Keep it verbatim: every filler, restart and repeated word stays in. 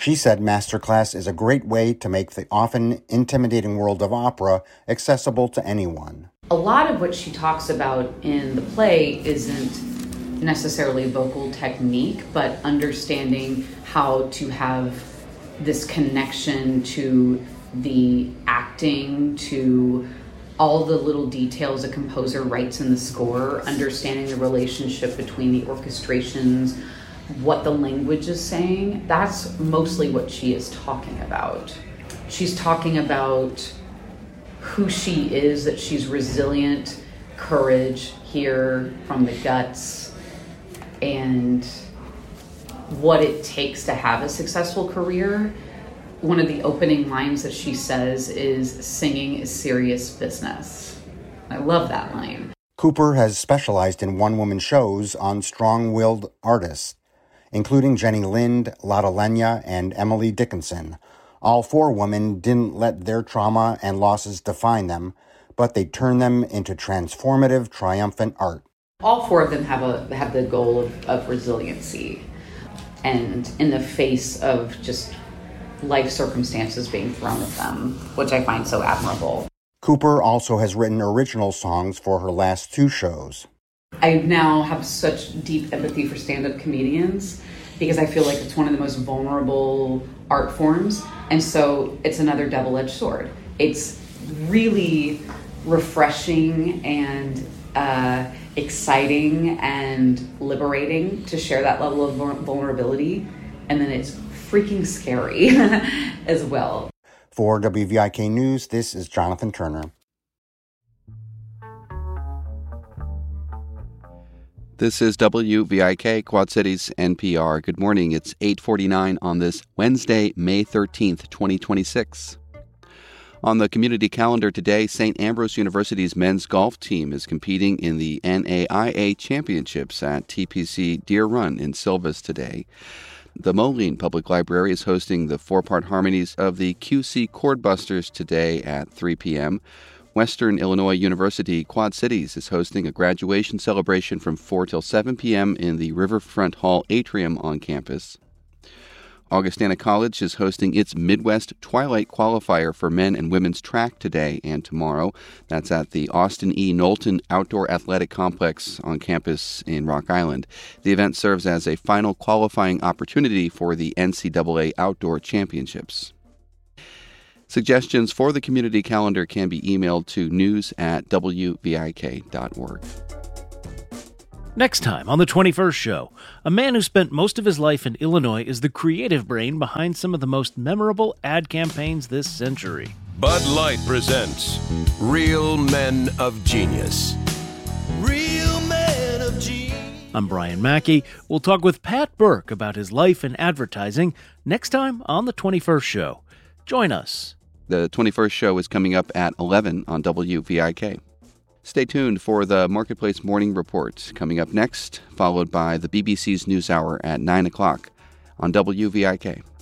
She said Masterclass is a great way to make the often intimidating world of opera accessible to anyone. A lot of what she talks about in the play isn't necessarily vocal technique, but understanding how to have this connection to the acting, to all the little details a composer writes in the score, understanding the relationship between the orchestrations, what the language is saying. That's mostly what she is talking about. She's talking about who she is, that she's resilient, courage here from the guts, and what it takes to have a successful career. One of the opening lines that she says is, "Singing is serious business." I love that line. Cooper has specialized in one-woman shows on strong-willed artists, including Jenny Lind, Lotte Lenya, and Emily Dickinson. All four women didn't let their trauma and losses define them, but they turned them into transformative, triumphant art. All four of them have a have the goal of, of resiliency, and in the face of just life circumstances being thrown at them, which I find so admirable. Cooper also has written original songs for her last two shows. I now have such deep empathy for stand-up comedians because I feel like it's one of the most vulnerable art forms. And so it's another double-edged sword. It's really refreshing and uh, exciting and liberating to share that level of vulnerability. And then it's freaking scary as well. For W V I K News, this is Jonathan Turner. This is W V I K, Quad Cities N P R. Good morning. It's eight forty-nine on this Wednesday, May thirteenth, twenty twenty-six. On the community calendar today, Saint Ambrose University's men's golf team is competing in the N A I A Championships at T P C Deer Run in Silvis today. The Moline Public Library is hosting the four-part harmonies of the Q C Chordbusters today at three p.m. Western Illinois University Quad Cities is hosting a graduation celebration from four till seven p.m. in the Riverfront Hall atrium on campus. Augustana College is hosting its Midwest Twilight Qualifier for men and women's track today and tomorrow. That's at the Austin E. Knowlton Outdoor Athletic Complex on campus in Rock Island. The event serves as a final qualifying opportunity for the N C double A Outdoor Championships. Suggestions for the community calendar can be emailed to news at w v i k dot org. Next time on the twenty-first Show, a man who spent most of his life in Illinois is the creative brain behind some of the most memorable ad campaigns this century. Bud Light presents Real Men of Genius. Real Men of Genius. I'm Brian Mackey. We'll talk with Pat Burke about his life in advertising next time on the twenty-first Show. Join us. The twenty-first Show is coming up at eleven on W V I K. Stay tuned for the Marketplace Morning Report coming up next, followed by the B B C's NewsHour at nine o'clock on W V I K.